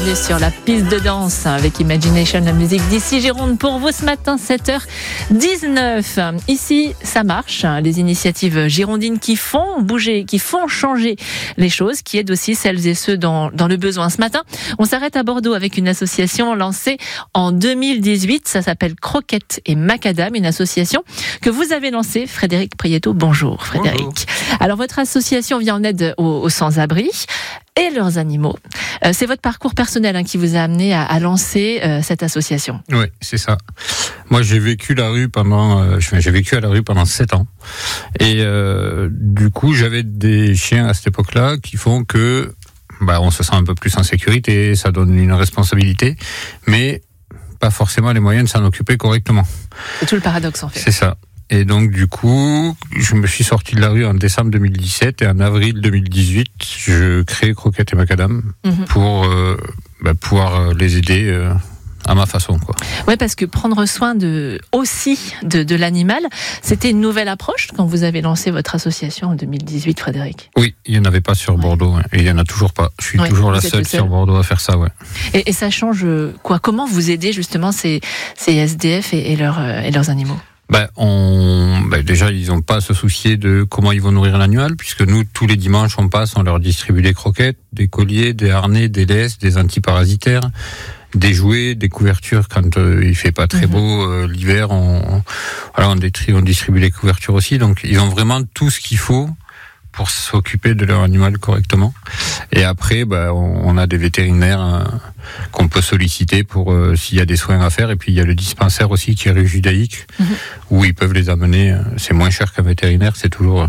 plonger sur la piste de danse avec Imagination, la musique d'ici Gironde pour vous ce matin, 7h19. Ici, ça marche. Les initiatives girondines qui font bouger, qui font changer les choses, qui aident aussi celles et ceux dans le besoin. Ce matin, on s'arrête à Bordeaux avec une association lancée en 2018. Ça s'appelle Croquettes et Macadam, une association que vous avez lancée, Frédéric Prieto. Bonjour Frédéric. Bonjour. Alors votre association vient en aide aux sans-abri et leurs animaux. C'est votre parcours personnel qui vous a amené à lancer cette association. Oui, c'est ça. Moi, j'ai vécu à la rue pendant 7 ans. Et du coup, j'avais des chiens à cette époque-là qui font que on se sent un peu plus en sécurité, ça donne une responsabilité, mais pas forcément les moyens de s'en occuper correctement. C'est tout le paradoxe en fait. C'est ça. Et donc du coup, je me suis sorti de la rue en décembre 2017 et en avril 2018, je crée Croquettes et Macadam pour pouvoir les aider à ma façon, quoi. Ouais, parce que prendre soin de l'animal, c'était une nouvelle approche quand vous avez lancé votre association en 2018, Frédéric. Oui, il n'y en avait pas sur Bordeaux, et il n'y en a toujours pas. Je suis toujours la seule sur Bordeaux à faire ça, ouais. Et ça change quoi? Comment vous aidez justement ces SDF et leurs animaux? Déjà, ils n'ont pas à se soucier de comment ils vont nourrir l'animal, puisque nous, tous les dimanches, on leur distribue des croquettes, des colliers, des harnais, des laisses, des antiparasitaires, des jouets, des couvertures quand il fait pas très beau l'hiver. On distribue les couvertures aussi. Donc, ils ont vraiment tout ce qu'il faut pour s'occuper de leur animal correctement. Et après, on a des vétérinaires qu'on peut solliciter pour s'il y a des soins à faire. Et puis il y a le dispensaire aussi qui est rue Judaïque, où ils peuvent les amener. C'est moins cher qu'un vétérinaire. C'est toujours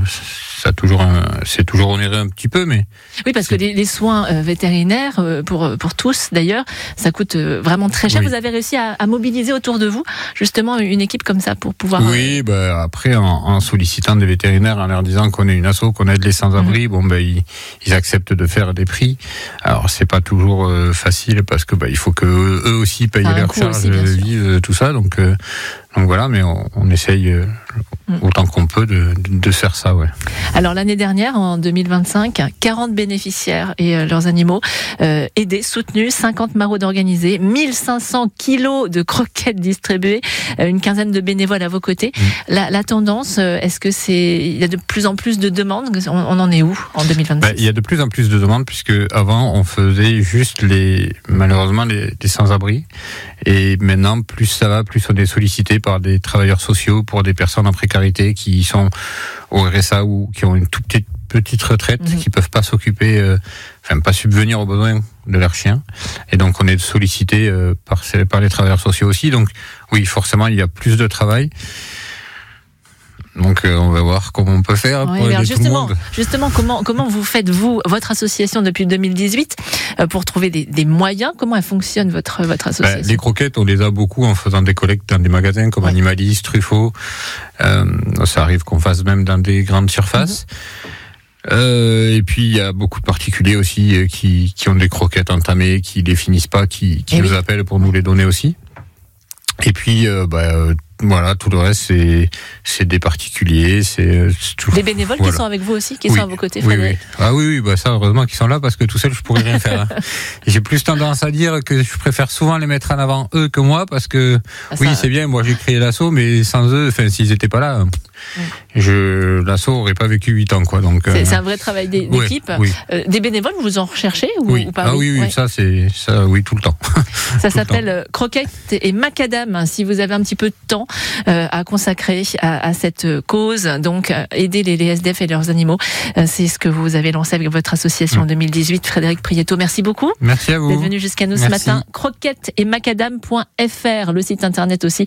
onéreux un petit peu, mais oui, parce que les soins vétérinaires pour tous d'ailleurs, ça coûte vraiment très cher. Oui. Vous avez réussi à mobiliser autour de vous justement une équipe comme ça pour pouvoir. Oui, après en sollicitant des vétérinaires, en leur disant qu'on est une asso, qu'on aide les sans-abri, ils acceptent de faire des prix. Alors c'est pas toujours facile parce que il faut que eux aussi payent leurs charges, vivent tout ça. Donc voilà, mais on essaye autant qu'on peut de faire ça, ouais. Alors l'année dernière, en 2025, 40 bénéficiaires et leurs animaux aidés, soutenus, 50 maraudes organisées, 1500 kilos de croquettes distribuées, une quinzaine de bénévoles à vos côtés. La tendance, est-ce que il y a de plus en plus de demandes? On en est où en 2026? Il y a de plus en plus de demandes, puisque avant on faisait juste malheureusement les sans-abri, et maintenant plus ça va, plus on est sollicité par des travailleurs sociaux pour des personnes en précarité qui sont au RSA ou qui ont une toute petite retraite, qui peuvent pas s'occuper, pas subvenir aux besoins de leurs chiens. Et donc on est sollicité par les travailleurs sociaux aussi. Donc oui, forcément il y a plus de travail. Donc on va voir comment on peut faire pour aider tout le monde. Justement, comment vous faites votre association depuis 2018 pour trouver des moyens? Comment elle fonctionne votre association? Les croquettes, on les a beaucoup en faisant des collectes dans des magasins comme Animalis, Truffaut. Ça arrive qu'on fasse même dans des grandes surfaces. Et puis il y a beaucoup de particuliers aussi qui ont des croquettes entamées, qui les finissent pas, qui nous appellent pour nous les donner aussi. Et puis voilà, tout le reste c'est des particuliers, c'est tout. Des bénévoles qui sont avec vous aussi, qui sont à vos côtés. Oui. Ah oui, ça heureusement qu'ils sont là, parce que tout seul je pourrais rien faire. J'ai plus tendance à dire que je préfère souvent les mettre en avant eux que moi, parce que c'est bien, moi j'ai créé l'asso, mais sans eux, s'ils étaient pas là, l'asso aurait pas vécu 8 ans, quoi. Donc c'est un vrai travail d'équipe. Oui. Des bénévoles, vous en recherchez ou pas? Ça c'est ça, tout le temps. Ça s'appelle Croquettes et Macadam. Si vous avez un petit peu de temps à consacrer à cette cause, donc aider les SDF et leurs animaux, c'est ce que vous avez lancé avec votre association en 2018. Frédéric Prieto, merci beaucoup. Merci à vous D'être venu jusqu'à nous ce matin. Croquettes et macadam.fr, le site internet aussi